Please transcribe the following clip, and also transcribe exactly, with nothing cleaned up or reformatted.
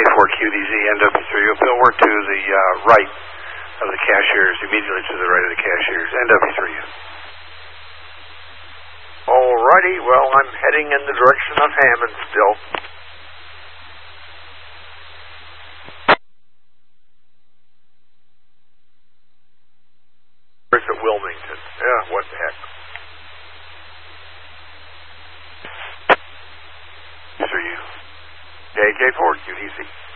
four Q D Z, N W three. Bill, we're to the uh, right of the cashiers, immediately to the right of the cashiers, N W three. Alrighty, well, I'm heading in the direction of Hammond still. Where's it, Wilmington? Yeah, what the heck. These are you. J K four Q D Z.